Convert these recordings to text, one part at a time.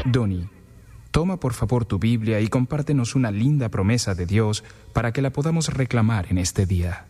Donnie, toma por favor tu Biblia y compártenos una linda promesa de Dios para que la podamos reclamar en este día.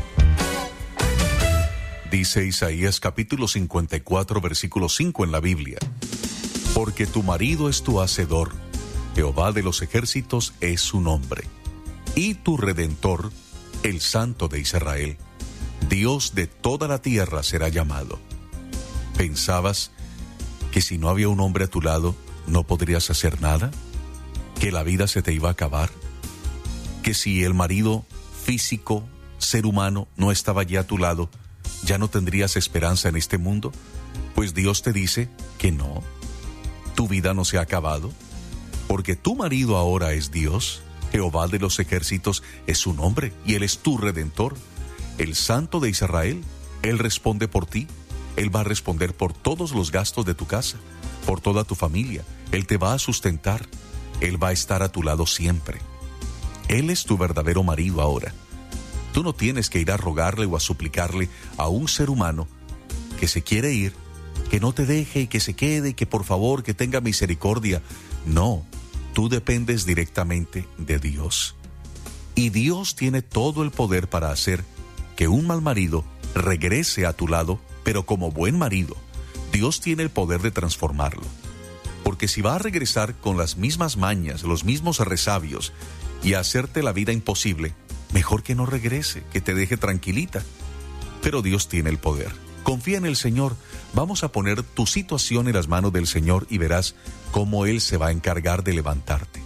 Dice Isaías capítulo 54, versículo 5 en la Biblia: porque tu marido es tu hacedor, Jehová de los ejércitos es su nombre, y tu Redentor, el Santo de Israel, Dios de toda la tierra será llamado. ¿Pensabas que si no había un hombre a tu lado, no podrías hacer nada? ¿Que la vida se te iba a acabar? ¿Que si el marido físico, ser humano, no estaba ya a tu lado, ya no tendrías esperanza en este mundo? Pues Dios te dice que no. Tu vida no se ha acabado, porque tu marido ahora es Dios, Jehová de los ejércitos es su nombre, y Él es tu Redentor, el Santo de Israel. Él responde por ti. Él va a responder por todos los gastos de tu casa, por toda tu familia. Él te va a sustentar. Él va a estar a tu lado siempre. Él es tu verdadero marido ahora. Tú no tienes que ir a rogarle o a suplicarle a un ser humano que se quiere ir, que no te deje y que se quede, que por favor, que tenga misericordia. No, tú dependes directamente de Dios. Y Dios tiene todo el poder para hacer que un mal marido regrese a tu lado, pero como buen marido. Dios tiene el poder de transformarlo. Porque si va a regresar con las mismas mañas, los mismos resabios y a hacerte la vida imposible, mejor que no regrese, que te deje tranquilita. Pero Dios tiene el poder. Confía en el Señor. Vamos a poner tu situación en las manos del Señor y verás cómo Él se va a encargar de levantarte.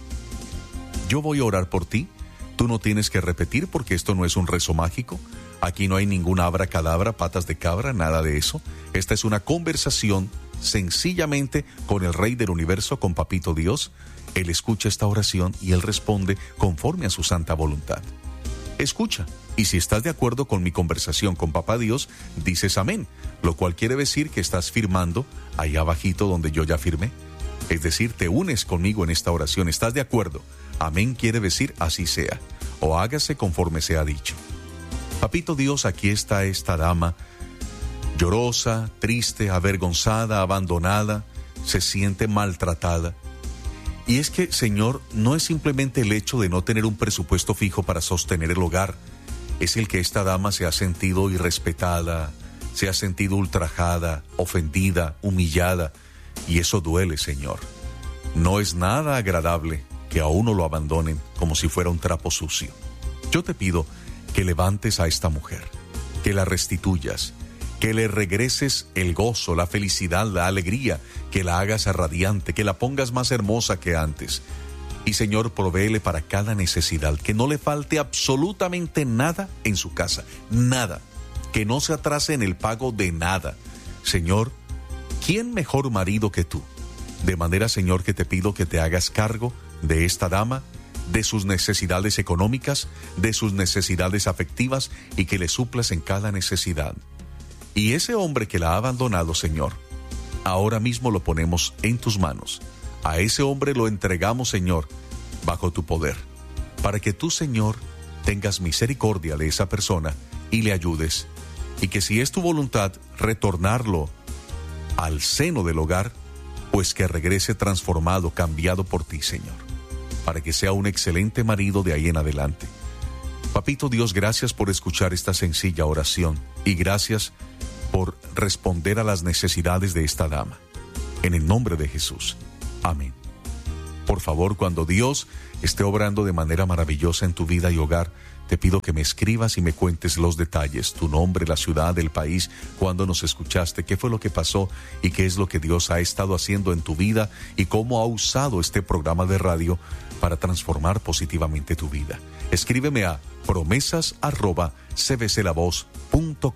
Yo voy a orar por ti. Tú no tienes que repetir porque esto no es un rezo mágico. Aquí no hay ninguna abracadabra, patas de cabra, nada de eso. Esta es una conversación sencillamente con el Rey del Universo, con Papito Dios. Él escucha esta oración y Él responde conforme a su santa voluntad. Escucha, y si estás de acuerdo con mi conversación con Papá Dios, dices amén, lo cual quiere decir que estás firmando ahí abajito donde yo ya firmé. Es decir, te unes conmigo en esta oración, ¿estás de acuerdo? Amén quiere decir así sea, o hágase conforme sea dicho. Papito Dios, aquí está esta dama, llorosa, triste, avergonzada, abandonada, se siente maltratada. Y es que, Señor, no es simplemente el hecho de no tener un presupuesto fijo para sostener el hogar, es el que esta dama se ha sentido irrespetada, se ha sentido ultrajada, ofendida, humillada, y eso duele, Señor. No es nada agradable que a uno lo abandonen como si fuera un trapo sucio. Yo te pido que levantes a esta mujer, que la restituyas, que le regreses el gozo, la felicidad, la alegría, que la hagas radiante, que la pongas más hermosa que antes. Y Señor, provéele para cada necesidad, que no le falte absolutamente nada en su casa, nada, que no se atrase en el pago de nada. Señor, ¿quién mejor marido que tú? De manera, Señor, que te pido que te hagas cargo de esta dama, de sus necesidades económicas, de sus necesidades afectivas y que le suplas en cada necesidad. Y ese hombre que la ha abandonado, Señor, ahora mismo lo ponemos en tus manos. A ese hombre lo entregamos, Señor, bajo tu poder, para que tú, Señor, tengas misericordia de esa persona y le ayudes. Y que si es tu voluntad retornarlo al seno del hogar, pues que regrese transformado, cambiado por ti, Señor, para que sea un excelente marido de ahí en adelante. Papito Dios, gracias por escuchar esta sencilla oración y gracias por responder a las necesidades de esta dama. En el nombre de Jesús. Amén. Por favor, cuando Dios esté obrando de manera maravillosa en tu vida y hogar, te pido que me escribas y me cuentes los detalles, tu nombre, la ciudad, el país, cuándo nos escuchaste, qué fue lo que pasó y qué es lo que Dios ha estado haciendo en tu vida y cómo ha usado este programa de radio para transformar positivamente tu vida. Escríbeme a promesas@cbclavoz.com.